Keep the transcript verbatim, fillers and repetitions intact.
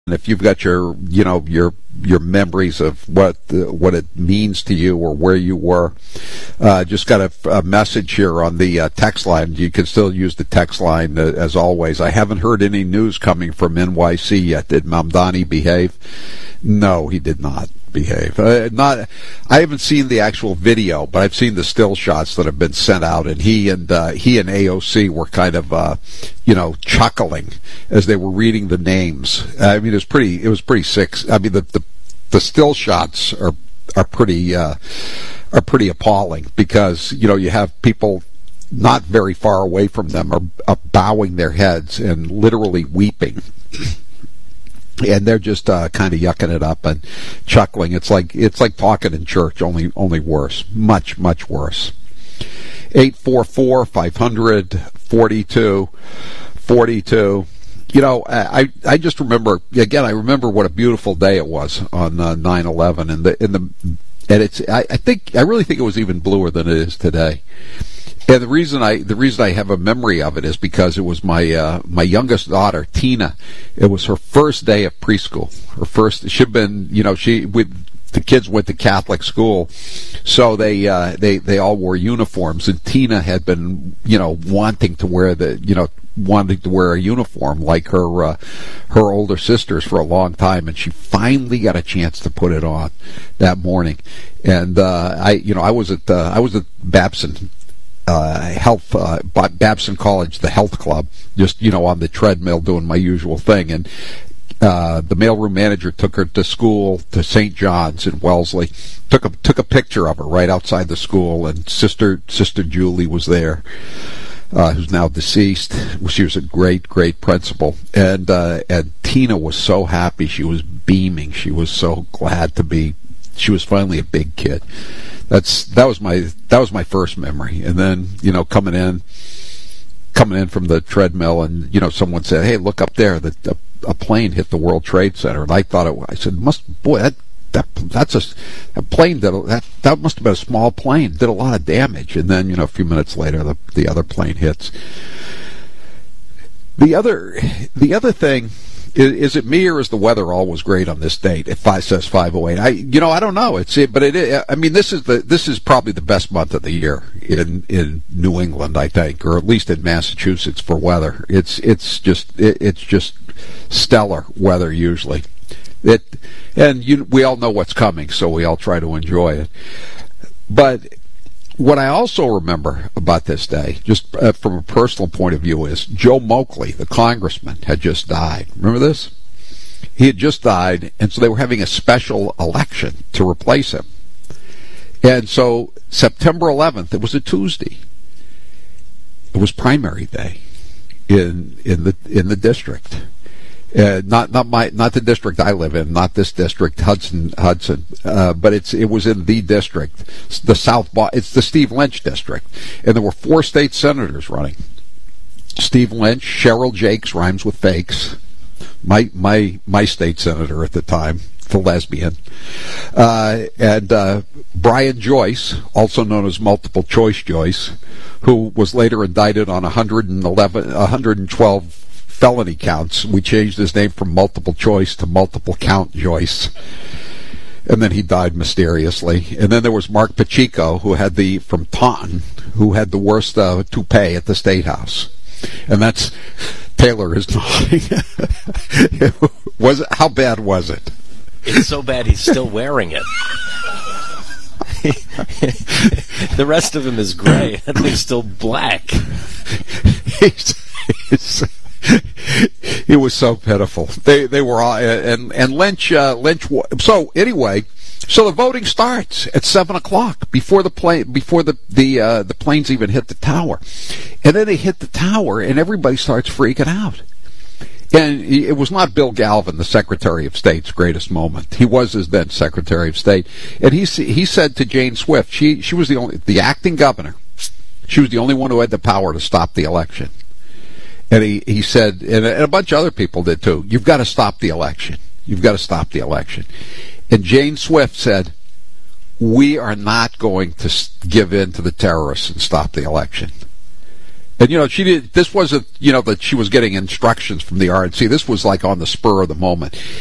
And if you've got your, you know, your your memories of what the, what it means to you or where you were, uh, just got a, a message here on the uh, text line. You can still use the text line uh, as always. I haven't heard any news coming from N Y C yet. Did Mamdani behave? No, he did not behave. Uh, not. I haven't seen the actual video, but I've seen the still shots that have been sent out, and he and uh, he and A O C were kind of, uh, you know, chuckling as they were reading the names. I mean, it was pretty. It was pretty sick. I mean, the the, the still shots are are pretty uh, are pretty appalling because you know you have people not very far away from them are, are bowing their heads and literally weeping. And they're just uh, kind of yucking it up and chuckling. It's like it's like talking in church, only only worse, much much worse. Eight four four five hundred forty two forty two. You know, I I just remember again. I remember what a beautiful day it was on uh, nine eleven, and the in the and it's I, I think I really think it was even bluer than it is today. And the reason I the reason I have a memory of it is because it was my uh, my youngest daughter Tina. It was her first day of preschool. Her first she'd been you know she with the kids went to Catholic school, so they uh, they they all wore uniforms. And Tina had been you know wanting to wear the you know wanting to wear a uniform like her uh, her older sisters for a long time, and she finally got a chance to put it on that morning. And uh, I you know I was at uh, I was at Babson. Uh, health, uh, Babson College, the health club, just, you know, on the treadmill doing my usual thing. And uh, the mailroom manager took her to school, to Saint John's in Wellesley, took a, took a picture of her right outside the school, and Sister, Sister Julie was there, uh, who's now deceased. She was a great, great principal. And, uh, and Tina was so happy. She was beaming. She was so glad to be, she was finally a big kid. That's that was my that was my first memory, and then you know coming in, coming in from the treadmill, and you know someone said, "Hey, look up there! That a, a plane hit the World Trade Center." And I thought it. I said, "Must boy that that that's a, a plane did a, that that must have been a small plane. Did a lot of damage." And then you know a few minutes later, the the other plane hits. The other the other thing. Is, is it me or is the weather always great on this date? If five says five oh eight, I you know I don't know. It's it, but it. Is, I mean, this is the this is probably the best month of the year in in New England, I think, or at least in Massachusetts for weather. It's it's just it, it's just stellar weather usually. It and you we all know what's coming, so we all try to enjoy it. But what I also remember about this day, just uh, from a personal point of view, is Joe Moakley, the congressman, had just died. Remember this? He had just died, and so they were having a special election to replace him. And so September eleventh, it was a Tuesday. It was primary day in in the in the district. Uh, not not my not the district I live in, not this district, Hudson Hudson, uh, but it's it was in the district, the South. Bo- it's the Steve Lynch district, and there were four state senators running. Steve Lynch, Cheryl Jakes, rhymes with fakes, my my my state senator at the time, the lesbian, uh, and uh, Brian Joyce, also known as Multiple Choice Joyce, who was later indicted on one hundred eleven, one hundred twelve. felony counts. We changed his name from Multiple Choice to Multiple Count Joyce. And then he died mysteriously. And then there was Mark Pacheco, who had the, from Taunton, who had the worst uh, toupee at the State House. And that's, Taylor is nodding. Was it, how bad was it? It's so bad he's still wearing it. The rest of him is gray, and he's still black. he's, he's It was so pitiful. They they were all and and Lynch uh, Lynch. So anyway, so the voting starts at seven o'clock before the plane before the the uh, the planes even hit the tower, and then they hit the tower and everybody starts freaking out. And it was not Bill Galvin, the Secretary of State's greatest moment. He was his then Secretary of State, and he he said to Jane Swift, she she was the only the acting governor. She was the only one who had the power to stop the election. And he, he said, and a bunch of other people did too, you've got to stop the election. You've got to stop the election. And Jane Swift said, we are not going to give in to the terrorists and stop the election. And, you know, she did, this wasn't, you know, that she was getting instructions from the R N C. This was like on the spur of the moment.